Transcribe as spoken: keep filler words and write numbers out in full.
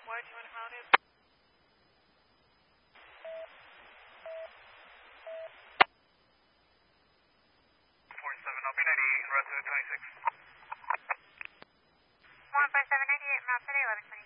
Why do you want it mounted? forty-seven, I'll be ninety-eight, route to twenty-six. one five seven ninety-eight, Mount City, eleven twenty.